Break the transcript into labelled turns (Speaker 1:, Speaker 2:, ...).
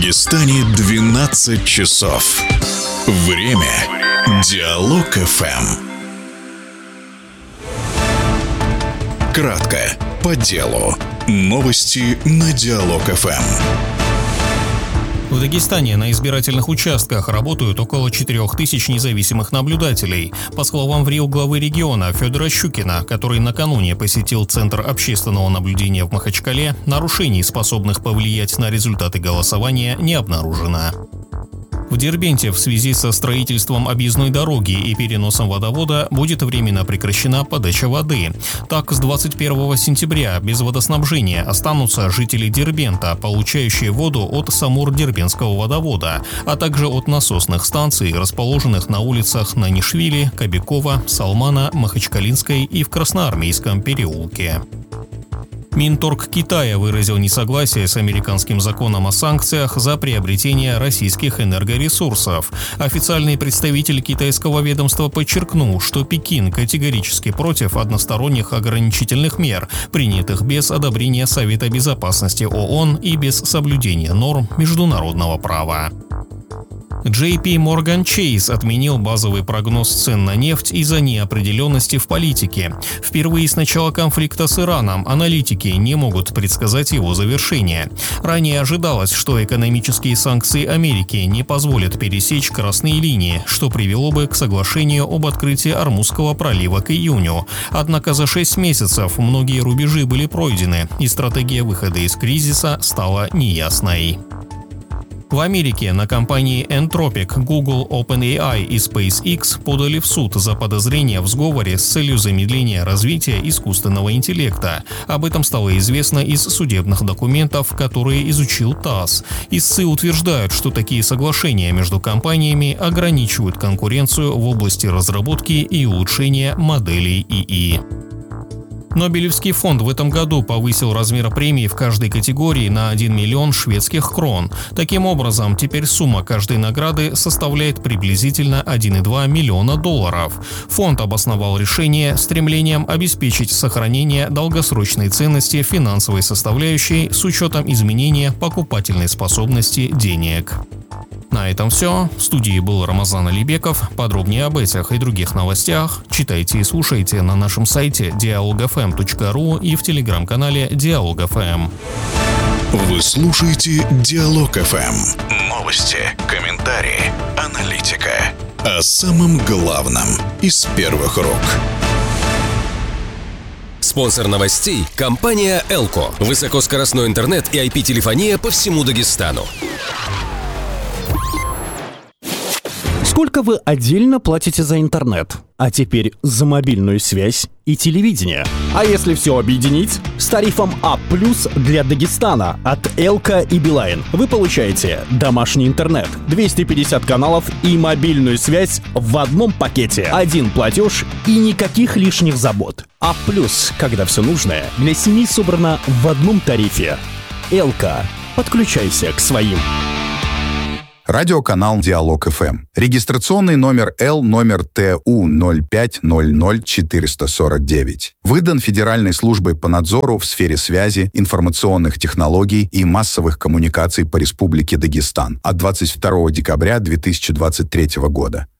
Speaker 1: Дагестане 12 часов. Время Диалог ФМ. Кратко, по делу. Новости на Диалог ФМ.
Speaker 2: В Дагестане на избирательных участках работают около 4000 независимых наблюдателей. По словам в РИО главы региона Федора Щукина, который накануне посетил Центр общественного наблюдения в Махачкале, нарушений, способных повлиять на результаты голосования, не обнаружено. В Дербенте в связи со строительством объездной дороги и переносом водовода будет временно прекращена подача воды. Так, с 21 сентября без водоснабжения останутся жители Дербента, получающие воду от Самур-Дербентского водовода, а также от насосных станций, расположенных на улицах Нанишвили, Кобякова, Салмана, Махачкалинской и в Красноармейском переулке. Минторг Китая выразил несогласие с американским законом о санкциях за приобретение российских энергоресурсов. Официальный представитель китайского ведомства подчеркнул, что Пекин категорически против односторонних ограничительных мер, принятых без одобрения Совета Безопасности ООН и без соблюдения норм международного права. JP Morgan Chase отменил базовый прогноз цен на нефть из-за неопределенности в политике. Впервые с начала конфликта с Ираном аналитики не могут предсказать его завершение. Ранее ожидалось, что экономические санкции Америки не позволят пересечь красные линии, что привело бы к соглашению об открытии Ормузского пролива к июню. Однако за 6 месяцев многие рубежи были пройдены, и стратегия выхода из кризиса стала неясной. В Америке на компании Anthropic, Google, OpenAI и SpaceX подали в суд за подозрения в сговоре с целью замедления развития искусственного интеллекта. Об этом стало известно из судебных документов, которые изучил ТАСС. Истцы утверждают, что такие соглашения между компаниями ограничивают конкуренцию в области разработки и улучшения моделей ИИ. Нобелевский фонд в этом году повысил размер премии в каждой категории на 1 миллион шведских крон. Таким образом, теперь сумма каждой награды составляет приблизительно 1,2 миллиона долларов. Фонд обосновал решение стремлением обеспечить сохранение долгосрочной ценности финансовой составляющей с учетом изменения покупательной способности денег. На этом все. В студии был Рамазан Алибеков. Подробнее об этих и других новостях читайте и слушайте на нашем сайте dialogfm.ru и в телеграм-канале Диалог ФМ.
Speaker 1: Вы слушаете Диалог ФМ. Новости, комментарии, аналитика. О самом главном из первых рук.
Speaker 3: Спонсор новостей – компания «Элко». Высокоскоростной интернет и IP-телефония по всему Дагестану.
Speaker 4: Сколько вы отдельно платите за интернет? А теперь за мобильную связь и телевидение. А если все объединить? С тарифом А+ для Дагестана от Элка и Билайн вы получаете домашний интернет, 250 каналов и мобильную связь в одном пакете. Один платеж и никаких лишних забот. А+, когда все нужное для семьи собрано в одном тарифе. Элка. Подключайся к своим.
Speaker 5: Радиоканал Диалог ФМ. Регистрационный номер Л номер ТУ 0500449. Выдан Федеральной службой по надзору в сфере связи, информационных технологий и массовых коммуникаций по Республике Дагестан от 22 декабря 2023 года.